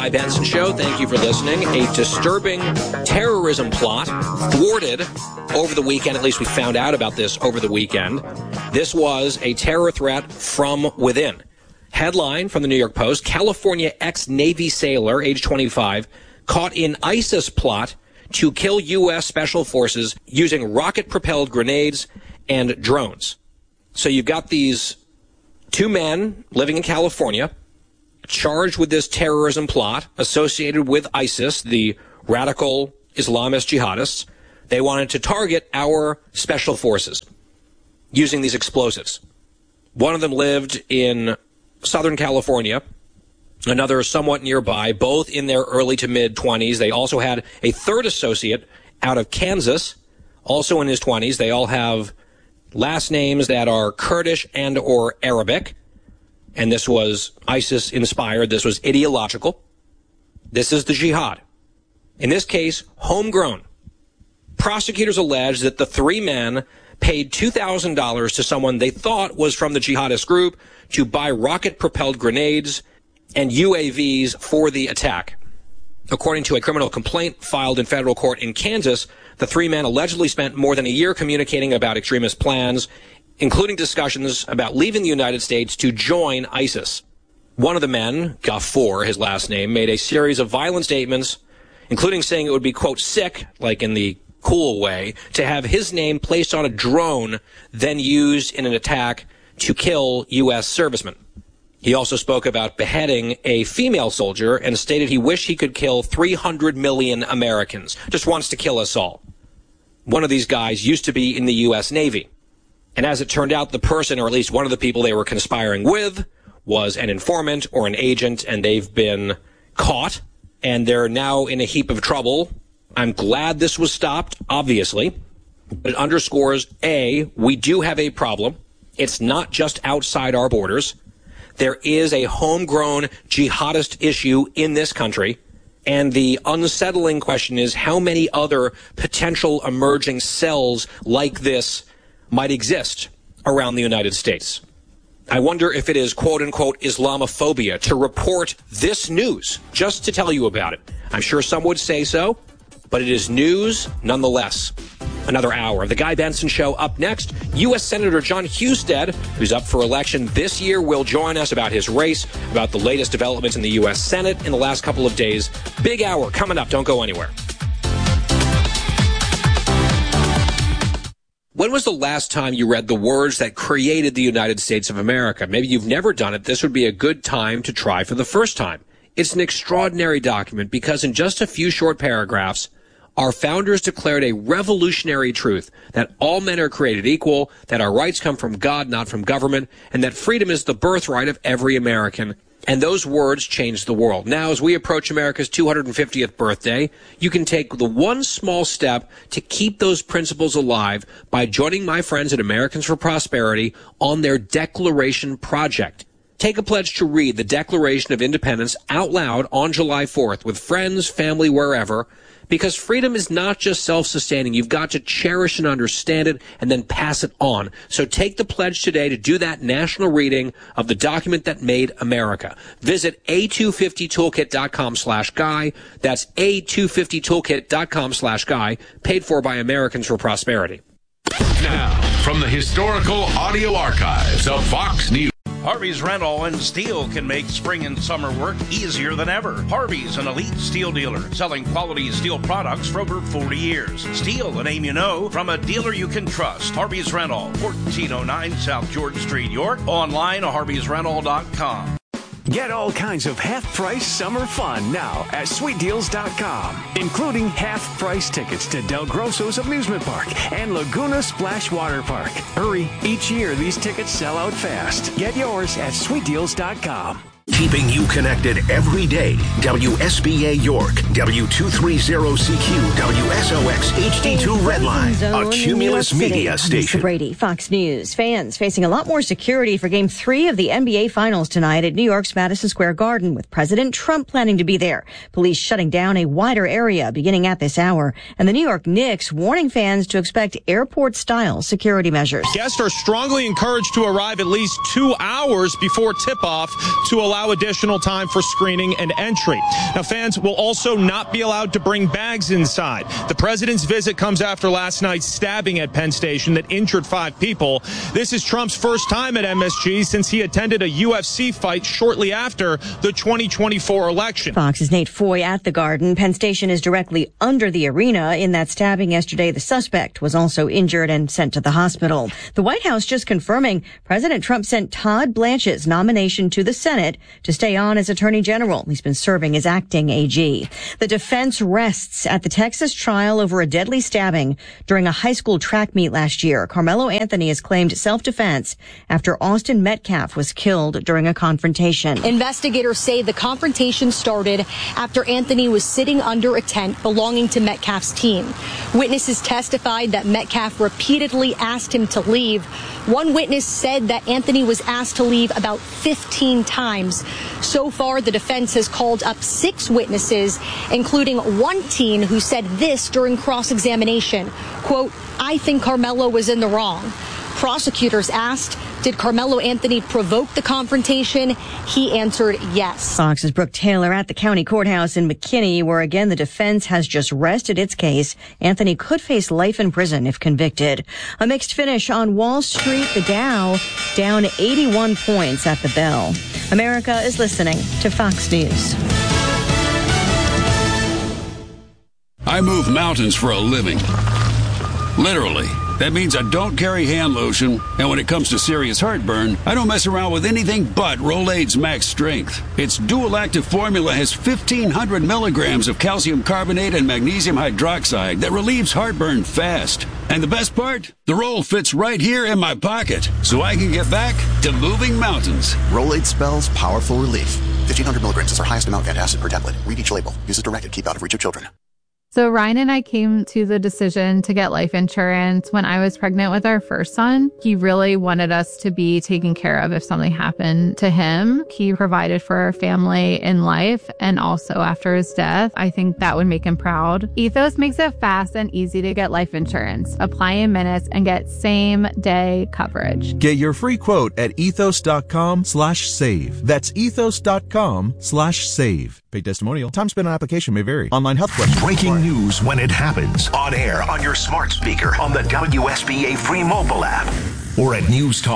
Guy Benson Show. Thank you for listening. A disturbing terrorism plot thwarted over the weekend. At least we found out about this over the weekend. This was a terror threat from within. Headline from the New York Post: California ex-Navy sailor, age 25, caught in ISIS plot to kill U.S. Special Forces using rocket-propelled grenades and drones. So you've got these two men living in California charged with this terrorism plot associated with ISIS, the radical Islamist jihadists. They wanted to target our special forces using these explosives. One of them lived in Southern California, another somewhat nearby, both in their early to mid-20s. They also had a third associate out of Kansas, also in his 20s. They all have last names that are Kurdish and or Arabic. And this was ISIS-inspired. This was ideological. This is the jihad. In this case, homegrown. Prosecutors allege that the three men paid $2,000 to someone they thought was from the jihadist group to buy rocket-propelled grenades and UAVs for the attack. According to a criminal complaint filed in federal court in Kansas, the three men allegedly spent more than a year communicating about extremist plans, including discussions about leaving the United States to join ISIS. One of the men, Ghafour, his last name, made a series of violent statements, including saying it would be, quote, sick, like in the cool way, to have his name placed on a drone, then used in an attack to kill U.S. servicemen. He also spoke about beheading a female soldier and stated he wished he could kill 300 million Americans, just wants to kill us all. One of these guys used to be in the U.S. Navy. And as it turned out, the person, or at least one of the people they were conspiring with, was an informant or an agent, and they've been caught, and they're now in a heap of trouble. I'm glad this was stopped, obviously, but it underscores, A, we do have a problem. It's not just outside our borders. There is a homegrown jihadist issue in this country, and the unsettling question is how many other potential emerging cells like this might exist around the United States. I wonder if it is quote-unquote Islamophobia to report this news, just to tell you about it. I'm sure some would say so, but it is news nonetheless. Another hour of The Guy Benson Show up next. U.S. Senator John Husted, who's up for election this year, will join us about his race, about the latest developments in the U.S. Senate in the last couple of days. Big hour coming up. Don't go anywhere. When was the last time you read the words that created the United States of America? Maybe you've never done it. This would be a good time to try for the first time. It's an extraordinary document because in just a few short paragraphs, our founders declared a revolutionary truth that all men are created equal, that our rights come from God, not from government, and that freedom is the birthright of every American. And those words changed the world. Now, as we approach America's 250th birthday, you can take the one small step to keep those principles alive by joining my friends at Americans for Prosperity on their Declaration Project. Take a pledge to read the Declaration of Independence out loud on July 4th with friends, family, wherever, because freedom is not just self-sustaining. You've got to cherish and understand it and then pass it on. So take the pledge today to do that national reading of the document that made America. Visit a250toolkit.com/guy. That's a250toolkit.com/guy, paid for by Americans for Prosperity. Now, from the historical audio archives of Fox News. Harvey's Rental and Steel can make spring and summer work easier than ever. Harvey's an elite steel dealer selling quality steel products for over 40 years. Steel, a name you know, from a dealer you can trust. Harvey's Rental, 1409 South George Street, York. Online, harveysrental.com. Get all kinds of half-price summer fun now at SweetDeals.com, including half-price tickets to Del Grosso's Amusement Park and Laguna Splash Water Park. Hurry, each year these tickets sell out fast. Get yours at SweetDeals.com. Keeping you connected every day. WSBA York, W230CQ, WSOX HD2 Redline, a Cumulus Media station. Brady, Fox News. Fans facing a lot more security for Game 3 of the NBA Finals tonight at New York's Madison Square Garden, with President Trump planning to be there. Police shutting down a wider area beginning at this hour, and the New York Knicks warning fans to expect airport-style security measures. Guests are strongly encouraged to arrive at least 2 hours before tip-off to allow allow additional time for screening and entry. Now, fans will also not be allowed to bring bags inside. The president's visit comes after last night's stabbing at Penn Station that injured 5 people. This is Trump's first time at MSG since he attended a UFC fight shortly after the 2024 election. Fox's Nate Foy at the Garden. Penn Station is directly under the arena. In that stabbing yesterday, the suspect was also injured and sent to the hospital. The White House just confirming President Trump sent Todd Blanche's nomination to the Senate to stay on as Attorney General. He's been serving as acting AG. The defense rests at the Texas trial over a deadly stabbing during a high school track meet last year. Carmelo Anthony has claimed self-defense after Austin Metcalf was killed during a confrontation. Investigators say the confrontation started after Anthony was sitting under a tent belonging to Metcalf's team. Witnesses testified that Metcalf repeatedly asked him to leave. One witness said that Anthony was asked to leave about 15 times. So far, the defense has called up 6 witnesses, including one teen who said this during cross-examination, quote, "I think Carmelo was in the wrong." Prosecutors asked, did Carmelo Anthony provoke the confrontation? He answered yes. Fox's Brooke Taylor at the county courthouse in McKinney, where again the defense has just rested its case. Anthony could face life in prison if convicted. A mixed finish on Wall Street. The Dow down 81 points at the bell. America is listening to Fox News. I move mountains for a living. Literally. That means I don't carry hand lotion, and when it comes to serious heartburn, I don't mess around with anything but Rolaids Max Strength. Its dual-active formula has 1,500 milligrams of calcium carbonate and magnesium hydroxide that relieves heartburn fast. And the best part? The roll fits right here in my pocket, so I can get back to moving mountains. Rolaids spells powerful relief. 1,500 milligrams is our highest amount of antacid per tablet. Read each label. Use as directed. Keep out of reach of children. So Ryan and I came to the decision to get life insurance when I was pregnant with our first son. He really wanted us to be taken care of if something happened to him. He provided for our family in life and also after his death. I think that would make him proud. Ethos makes it fast and easy to get life insurance. Apply in minutes and get same-day coverage. Get your free quote at ethos.com/save. That's ethos.com/save. Paid testimonial. Time spent on application may vary. Online health questions. Breaking news when it happens. On air, on your smart speaker, on the WSBA free mobile app, or at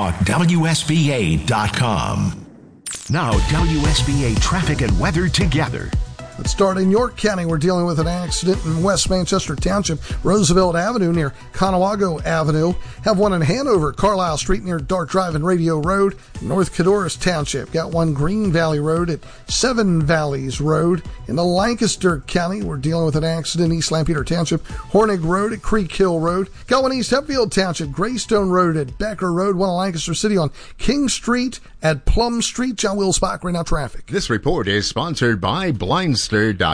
newstalkwsba.com. Now, WSBA traffic and weather together. Let's start in York County. We're dealing with an accident in West Manchester Township, Roosevelt Avenue near Conewago Avenue. Have one in Hanover, Carlisle Street near Dart Drive and Radio Road. North Cadorus Township. Got one Green Valley Road at Seven Valleys Road. In the Lancaster County, we're dealing with an accident, East Lampeter Township, Hornig Road at Creek Hill Road. Got one East Hempfield Township, Greystone Road at Becker Road. One in Lancaster City on King Street at Plum Street. John Will Spock, right now traffic. This report is sponsored by Blindster.com.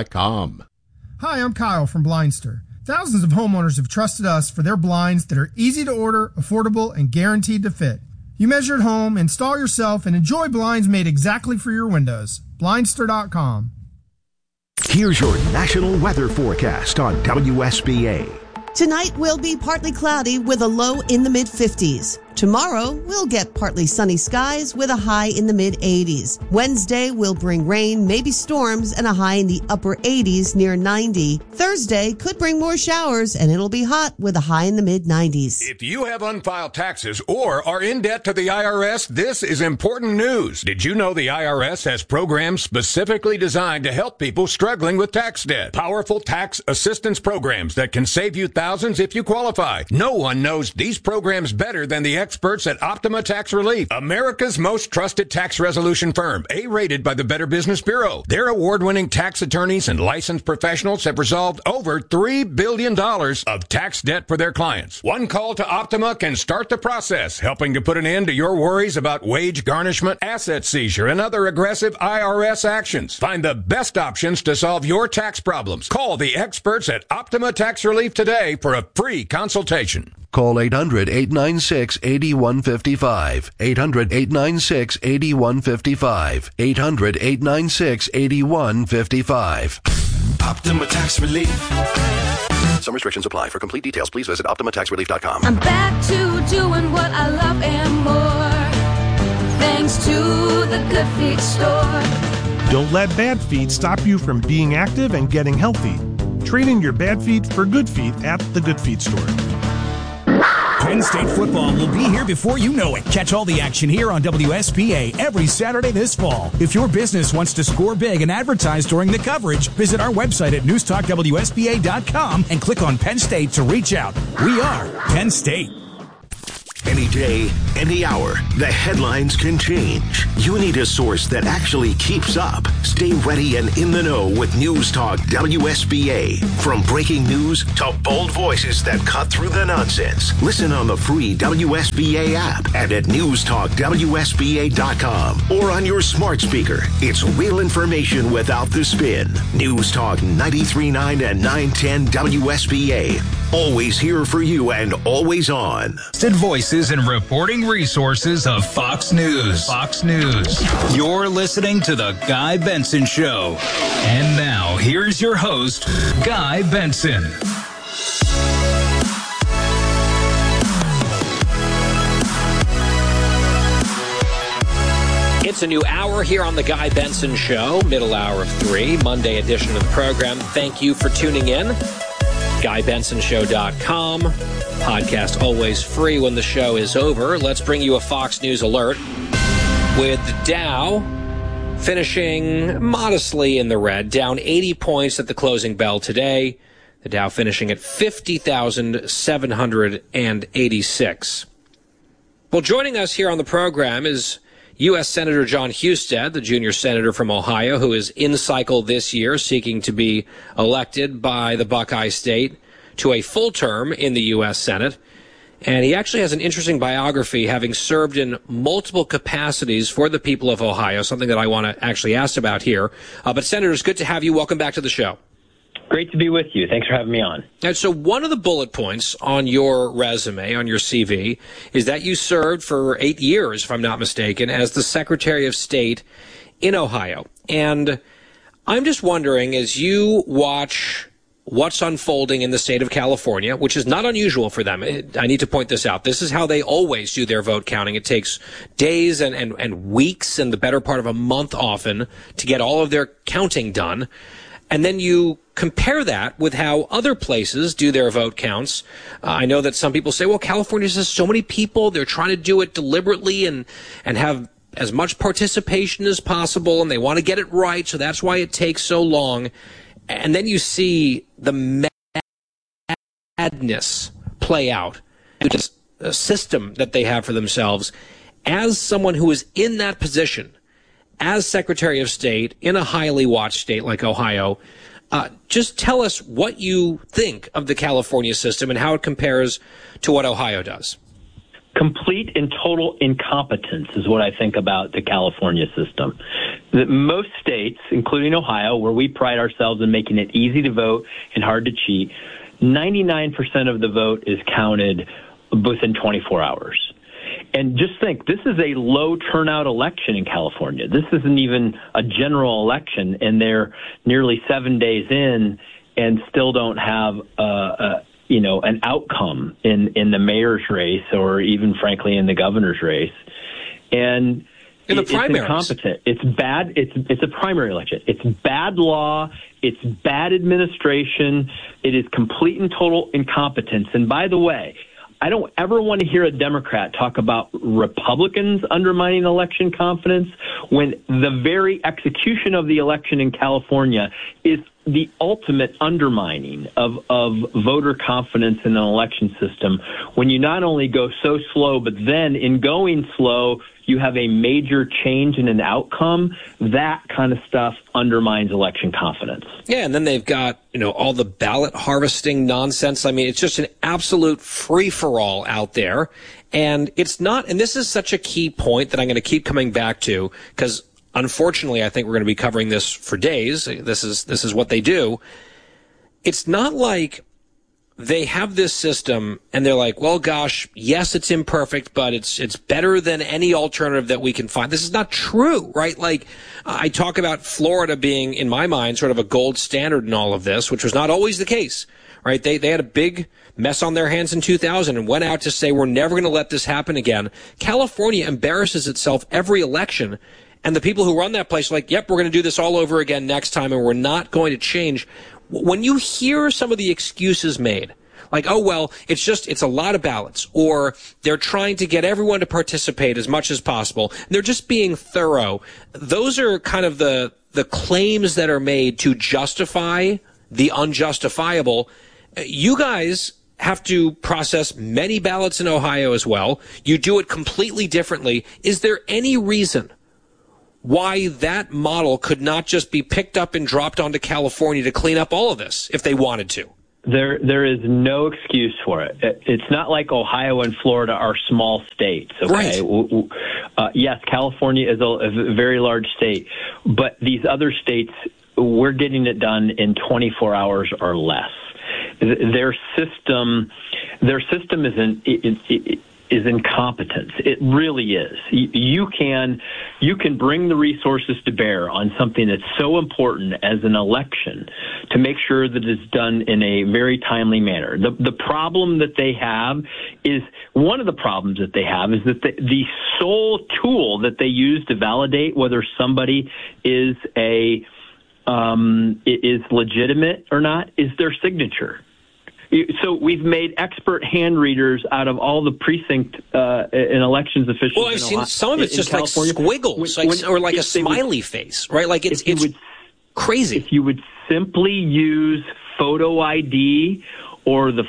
Hi, I'm Kyle from Blindster. Thousands of homeowners have trusted us for their blinds that are easy to order, affordable, and guaranteed to fit. You measure at home, install yourself, and enjoy blinds made exactly for your windows. Blindster.com. Here's your national weather forecast on WSBA. Tonight will be partly cloudy with a low in the mid-50s. Tomorrow, we'll get partly sunny skies with a high in the mid-80s. Wednesday will bring rain, maybe storms, and a high in the upper 80s near 90. Thursday could bring more showers, and it'll be hot with a high in the mid-90s. If you have unfiled taxes or are in debt to the IRS, this is important news. Did you know the IRS has programs specifically designed to help people struggling with tax debt? Powerful tax assistance programs that can save you thousands if you qualify. No one knows these programs better than the experts at Optima Tax Relief, America's most trusted tax resolution firm, A-rated by the Better Business Bureau. Their award-winning tax attorneys and licensed professionals have resolved over $3 billion of tax debt for their clients. One call to Optima can start the process, helping to put an end to your worries about wage garnishment, asset seizure, and other aggressive IRS actions. Find the best options to solve your tax problems. Call the experts at Optima Tax Relief today for a free consultation. Call 800-896-8155. 800-896-8155. 800-896-8155. Optima Tax Relief. Some restrictions apply. For complete details, please visit OptimaTaxRelief.com. I'm back to doing what I love and more. thanks to the Good Feet store. Don't let bad feet stop you from being active and getting healthy. Trade in your bad feet for good feet at the Good Feet store. Penn State football will be here before you know it. Catch all the action here on WSBA every Saturday this fall. If your business wants to score big and advertise during the coverage, visit our website at newstalkwsba.com and click on Penn State to reach out. We are Penn State. Any day, any hour, the headlines can change. You need a source that actually keeps up. Stay ready and in the know with News Talk WSBA. From breaking news to bold voices that cut through the nonsense. Listen on the free WSBA app and at newstalkwsba.com or on your smart speaker. It's real information without the spin. News Talk 93.9 and 910 WSBA. Always here for you and always on. Voices and reporting resources of Fox News. Fox News. You're listening to The Guy Benson Show. And now, here's your host, Guy Benson. It's a new hour here on The Guy Benson Show, middle hour of 3, Monday edition of the program. Thank you for tuning in. GuyBensonShow.com. Podcast always free when the show is over. Let's bring you a Fox News alert with Dow finishing modestly in the red, down 80 points at the closing bell today. The Dow finishing at 50,786. Well, joining us here on the program is U.S. Senator John Husted, the junior senator from Ohio, who is in cycle this year, seeking to be elected by the Buckeye State to a full term in the U.S. Senate. And he actually has an interesting biography, having served in multiple capacities for the people of Ohio, something that I want to actually ask about here. But Senator, it's good to have you. Welcome back to the show. Great to be with you. Thanks for having me on. And so one of the bullet points on your resume, on your CV, is that you served for 8 years, if I'm not mistaken, as the Secretary of State in Ohio. And I'm just wondering, as you watch what's unfolding in the state of California, which is not unusual for them. I need to point this out. This is how they always do their vote counting. It takes days and weeks and the better part of a month often to get all of their counting done. And then you compare that with how other places do their vote counts. I know that some people say, well, California has so many people. They're trying to do it deliberately and have as much participation as possible, and they want to get it right, so that's why it takes so long. And then you see the madness play out in a system that they have for themselves. As someone who is in that position, as Secretary of State in a highly watched state like Ohio, just tell us what you think of the California system and how it compares to what Ohio does. Complete and total incompetence is what I think about the California system. That most states, including Ohio, where we pride ourselves in making it easy to vote and hard to cheat, 99% of the vote is counted within 24 hours. And just think, this is a low turnout election in California. This isn't even a general election, and they're nearly 7 days in and still don't have an outcome in the mayor's race or even, frankly, in the governor's race. And in the primaries. It's incompetent. It's bad. It's a primary election. It's bad law. It's bad administration. It is complete and total incompetence. And by the way, I don't ever want to hear a Democrat talk about Republicans undermining election confidence when the very execution of the election in California is the ultimate undermining of voter confidence in an election system, when you not only go so slow, but then in going slow, you have a major change in an outcome. That kind of stuff undermines election confidence. Yeah, and then they've got, all the ballot harvesting nonsense. I mean, it's just an absolute free-for-all out there. And it's not, and this is such a key point that I'm going to keep coming back to, because unfortunately, I think we're going to be covering this for days. This is what they do. It's not like they have this system and they're like, well, gosh, yes, it's imperfect, but it's better than any alternative that we can find. This is not true, right? Like, I talk about Florida being, in my mind, sort of a gold standard in all of this, which was not always the case, right? They had a big mess on their hands in 2000 and went out to say, we're never going to let this happen again. California embarrasses itself every election. And the people who run that place are like, yep, we're going to do this all over again next time, and we're not going to change. When you hear some of the excuses made, like, oh, well, it's a lot of ballots, or they're trying to get everyone to participate as much as possible, and they're just being thorough, those are kind of the claims that are made to justify the unjustifiable. You guys have to process many ballots in Ohio as well. You do it completely differently. Is there any reason why that model could not just be picked up and dropped onto California to clean up all of this if they wanted to? There is no excuse for it. It's not like Ohio and Florida are small states. Okay, right. Yes, California is a very large state, but these other states, we're getting it done in 24 hours or less. Their system is incompetence. It really is. You can bring the resources to bear on something that's so important as an election to make sure that it's done in a very timely manner. The problem that they have is that the sole tool that they use to validate whether somebody is is legitimate or not is their signature. So we've made expert hand readers out of all the precinct and elections officials. Well, I've seen some of it's just California. Like squiggles, or like a smiley face, right? Like it's crazy. If you would simply use photo ID or the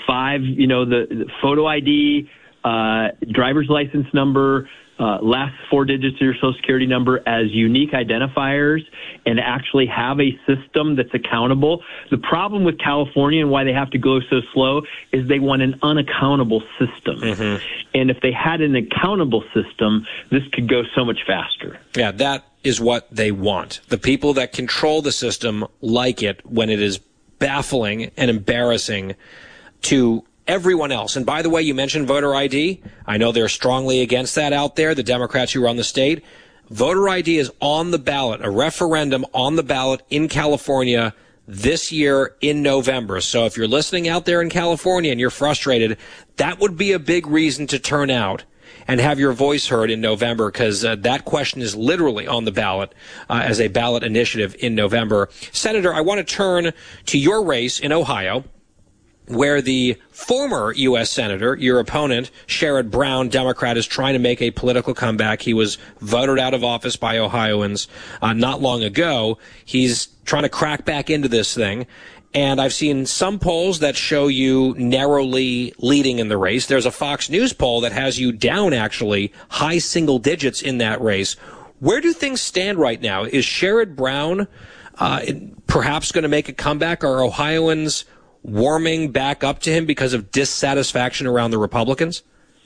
photo ID, driver's license number, last four digits of your Social Security number as unique identifiers and actually have a system that's accountable. The problem with California and why they have to go so slow is they want an unaccountable system. Mm-hmm. And if they had an accountable system, this could go so much faster. Yeah, that is what they want. The people that control the system like it when it is baffling and embarrassing to everyone else. And by the way, you mentioned voter ID. I know they're strongly against that out there, the Democrats who run the state. Voter ID is on the ballot, a referendum on the ballot in California this year in November. So if you're listening out there in California and you're frustrated, that would be a big reason to turn out and have your voice heard in November, because that question is literally on the ballot as a ballot initiative in November. Senator, I want to turn to your race in Ohio, where the former U.S. Senator, your opponent, Sherrod Brown, Democrat, is trying to make a political comeback. He was voted out of office by Ohioans not long ago. He's trying to crack back into this thing. And I've seen some polls that show you narrowly leading in the race. There's a Fox News poll that has you down, actually, high single digits in that race. Where do things stand right now? Is Sherrod Brown perhaps going to make a comeback? Are Ohioans warming back up to him because of dissatisfaction around the Republicans?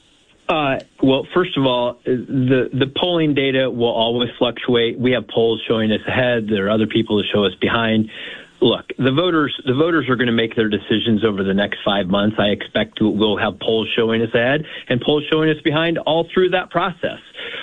Well, first of all, the polling data will always fluctuate. We have polls showing us ahead. There are other people that show us behind. Look, the voters are going to make their decisions over the next 5 months. I expect we'll have polls showing us ahead and polls showing us behind all through that process.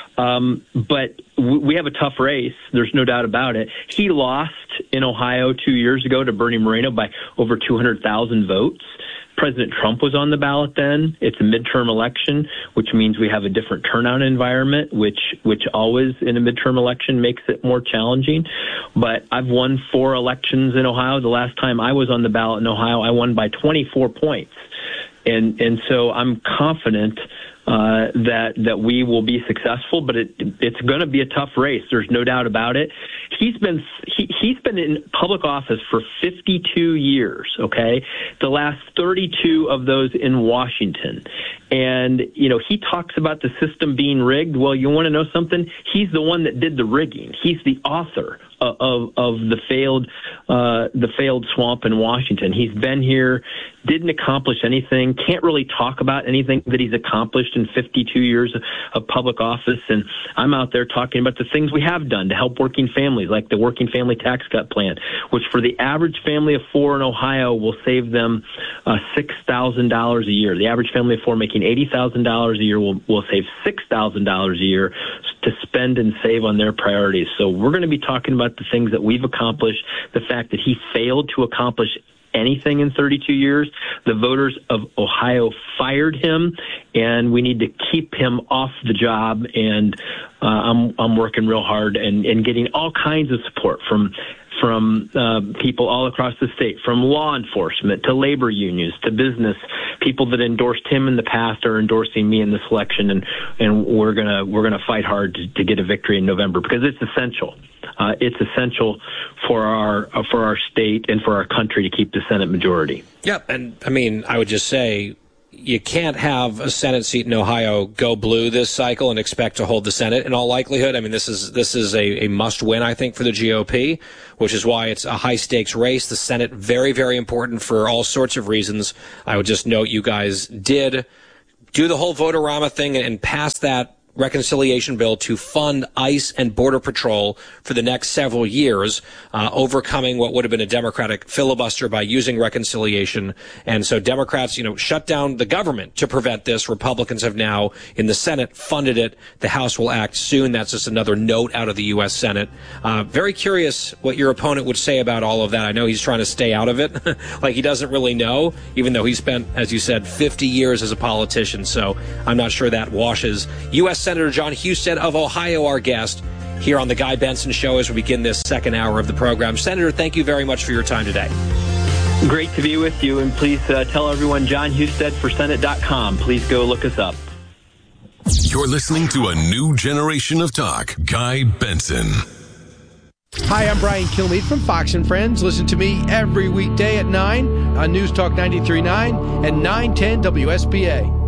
But we have a tough race. There's no doubt about it. He lost in Ohio 2 years ago to Bernie Moreno by over 200,000 votes. President Trump was on the ballot then. It's a midterm election, which means we have a different turnout environment, which always in a midterm election makes it more challenging. But I've won 4 elections in Ohio. The last time I was on the ballot in Ohio, I won by 24 points. And so I'm confident that we will be successful, but it's going to be a tough race. There's no doubt about it. He's been in public office for 52 years, okay? The last 32 of those in Washington. And, he talks about the system being rigged. Well, you want to know something? He's the one that did the rigging. He's the author of the failed swamp in Washington. He's been here, didn't accomplish anything, can't really talk about anything that he's accomplished in 52 years of public office. And I'm out there talking about the things we have done to help working families, like the working family tax cut plan, which for the average family of four in Ohio will save them $6,000 a year. The average family of four making $80,000 a year will save $6,000 a year to spend and save on their priorities. So we're going to be talking about the things that we've accomplished, the fact that he failed to accomplish anything in 32 years. The voters of Ohio fired him, and we need to keep him off the job. And I'm working real hard and getting all kinds of support from people all across the state, from law enforcement to labor unions to business. People that endorsed him in the past are endorsing me in this election, and we're gonna fight hard to get a victory in November, because it's essential. It's essential for our state and for our country to keep the Senate majority. Yep, and I mean, I would just say, you can't have a Senate seat in Ohio go blue this cycle and expect to hold the Senate in all likelihood. I mean, this is a must-win, I think, for the GOP, which is why it's a high-stakes race. The Senate, very, very important for all sorts of reasons. I would just note you guys did do the whole Vote-A-Rama thing and pass that reconciliation bill to fund ICE and Border Patrol for the next several years, overcoming what would have been a Democratic filibuster by using reconciliation. And so Democrats, shut down the government to prevent this. Republicans have now, in the Senate, funded it. The House will act soon. That's just another note out of the U.S. Senate. Very curious what your opponent would say about all of that. I know he's trying to stay out of it, like he doesn't really know, even though he spent, as you said, 50 years as a politician. So I'm not sure that washes. U.S. Senator Jon Husted of Ohio, our guest, here on The Guy Benson Show as we begin this second hour of the program. Senator, thank you very much for your time today. Great to be with you, and please tell everyone JonHustedForSenate.com. Please go look us up. You're listening to a new generation of talk. Guy Benson. Hi, I'm Brian Kilmeade from Fox & Friends. Listen to me every weekday at 9 on News Talk 93.9 and 910 WSBA.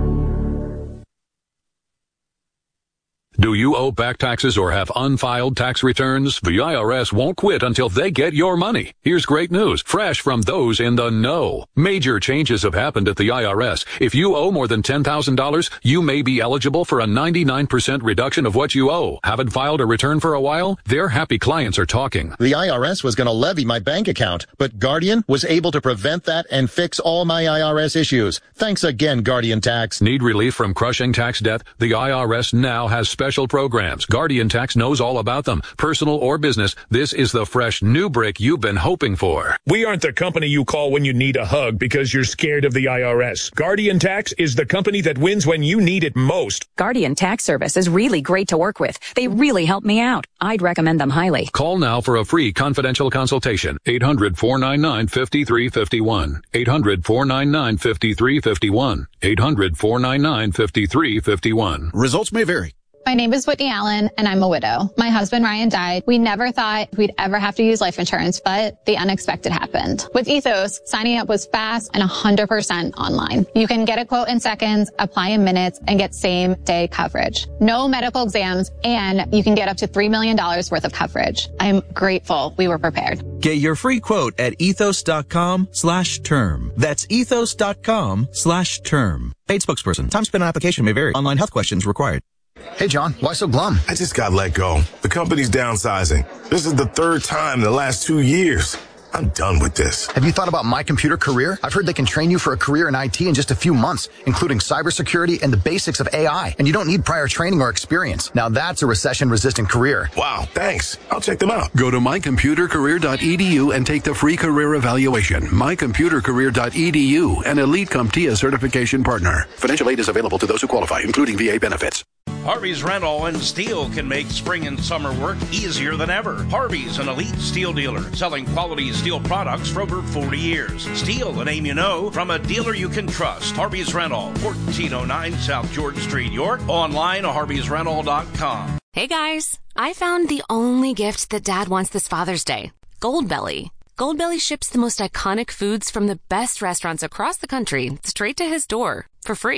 Do you owe back taxes or have unfiled tax returns? The IRS won't quit until they get your money. Here's great news, fresh from those in the know. Major changes have happened at the IRS. If you owe more than $10,000, you may be eligible for a 99% reduction of what you owe. Haven't filed a return for a while? Their happy clients are talking. The IRS was going to levy my bank account, but Guardian was able to prevent that and fix all my IRS issues. Thanks again, Guardian Tax. Need relief from crushing tax debt? The IRS now has special programs. Guardian Tax knows all about them. Personal or business, this is the fresh new break you've been hoping for. We aren't the company you call when you need a hug because you're scared of the IRS. Guardian Tax is the company that wins when you need it most. Guardian Tax Service is really great to work with. They really help me out. I'd recommend them highly. Call now for a free confidential consultation. 800-499-5351. 800-499-5351. 800-499-5351. Results may vary. My name is Whitney Allen, and I'm a widow. My husband, Ryan, died. We never thought we'd ever have to use life insurance, but the unexpected happened. With Ethos, signing up was fast and 100% online. You can get a quote in seconds, apply in minutes, and get same-day coverage. No medical exams, and you can get up to $3 million worth of coverage. I'm grateful we were prepared. Get your free quote at ethos.com/term. That's ethos.com/term. Paid spokesperson. Time spent on application may vary. Online health questions required. Hey, John, why so glum? I just got let go. The company's downsizing. This is the third time in the last 2 years. I'm done with this. Have you thought about My Computer Career? I've heard they can train you for a career in IT in just a few months, including cybersecurity and the basics of AI. And you don't need prior training or experience. Now that's a recession-resistant career. Wow, thanks. I'll check them out. Go to mycomputercareer.edu and take the free career evaluation. Mycomputercareer.edu, an Elite CompTIA certification partner. Financial aid is available to those who qualify, including VA benefits. Harvey's Rental and Steel can make spring and summer work easier than ever. Harvey's an elite steel dealer selling quality steel products for over 40 years. Steel, a name you know, from a dealer you can trust. Harvey's Rental, 1409 South George Street, York. Online at harveysrental.com. Hey guys, I found the only gift that Dad wants this Father's Day. Goldbelly. Goldbelly ships the most iconic foods from the best restaurants across the country straight to his door for free.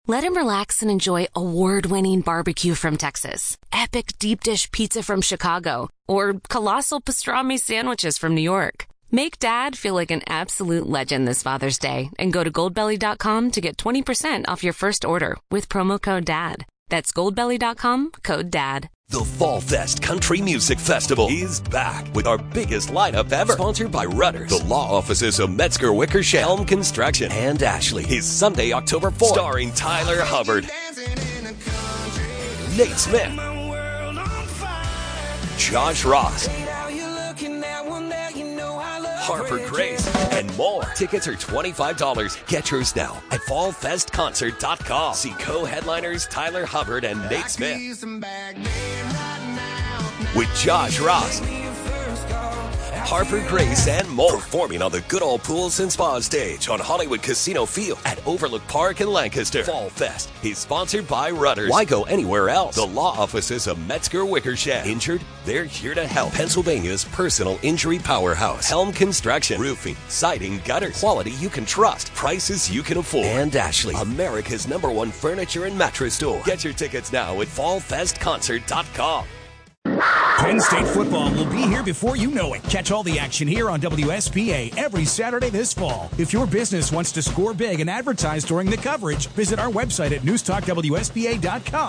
Let him relax and enjoy award-winning barbecue from Texas, epic deep dish pizza from Chicago, or colossal pastrami sandwiches from New York. Make Dad feel like an absolute legend this Father's Day and go to goldbelly.com to get 20% off your first order with promo code DAD. That's goldbelly.com, code DAD. The Fall Fest Country Music Festival is back with our biggest lineup ever. Sponsored by Rudders, the law offices of Metzger Wickersham, Helm Construction, and Ashley. Is Sunday, October 4th. Starring Tyler Hubbard, Nate Smith, Josh Ross, Harper Grace, and more. Tickets are $25. Get yours now at fallfestconcert.com. See co-headliners Tyler Hubbard and Nate Smith with Josh Ross, Harper Grace, and more. Performing on the Good Old Pools and Spa stage on Hollywood Casino Field at Overlook Park in Lancaster. Fall Fest is sponsored by Rudders. Why go anywhere else? The law offices of Metzger Wickersham. Injured? They're here to help. Pennsylvania's personal injury powerhouse. Helm Construction. Roofing, siding, gutters. Quality you can trust. Prices you can afford. And Ashley, America's #1 furniture and mattress store. Get your tickets now at fallfestconcert.com. Penn State football will be here before you know it. Catch all the action here on WSPA every Saturday this fall. If your business wants to score big and advertise during the coverage, visit our website at newstalkwspa.com.